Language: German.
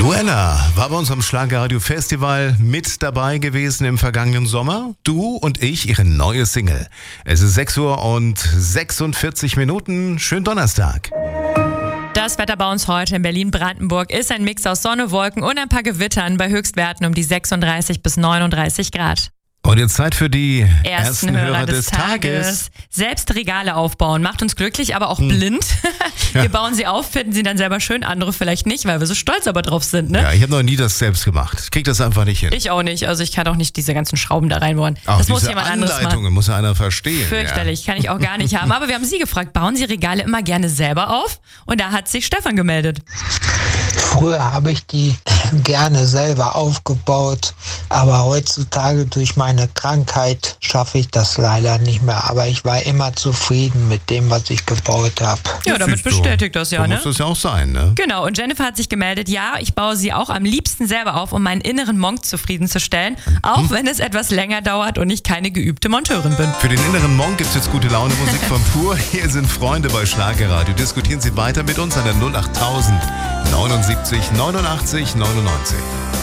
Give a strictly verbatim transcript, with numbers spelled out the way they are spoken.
Luella war bei unserem Schlagerradio-Festival mit dabei gewesen im vergangenen Sommer. Du und ich, ihre neue Single. Es ist sechs Uhr und sechsundvierzig Minuten. Schönen Donnerstag. Das Wetter bei uns heute in Berlin-Brandenburg ist ein Mix aus Sonne, Wolken und ein paar Gewittern bei Höchstwerten um die sechsunddreißig bis neununddreißig Grad. Und jetzt Zeit für die ersten, Ersten Hörer, Hörer des, des Tages. Tages. Selbst Regale aufbauen macht uns glücklich, aber auch Hm. blind. Ja. Wir bauen sie auf, finden sie dann selber schön, andere vielleicht nicht, weil wir so stolz aber drauf sind. Ne? Ja, ich habe noch nie das selbst gemacht. Ich krieg das einfach nicht hin. Ich auch nicht, also ich kann auch nicht diese ganzen Schrauben da reinbohren. Auch Das muss diese jemand anderes machen. Anleitungen muss ja einer verstehen. Fürchterlich, kann ich auch gar nicht haben. Aber wir haben Sie gefragt, bauen Sie Regale immer gerne selber auf? Und da hat sich Stefan gemeldet. Früher habe ich die gerne selber aufgebaut, aber heutzutage durch meine Krankheit schaffe ich das leider nicht mehr. Aber ich war immer zufrieden mit dem, was ich gebaut habe. Ja, damit siehst du. bestätigt das ja, So ne? muss das ja auch sein, ne? Genau, und Jennifer hat sich gemeldet, ja, ich baue sie auch am liebsten selber auf, um meinen inneren Monk zufriedenzustellen, auch wenn es etwas länger dauert und ich keine geübte Monteurin bin. Für den inneren Monk gibt's jetzt gute Laune Musik von Pur. Hier sind Freunde bei Schlagerradio. Diskutieren Sie weiter mit uns an der null acht null null neunundsiebzig neunundachtzig neunundneunzig.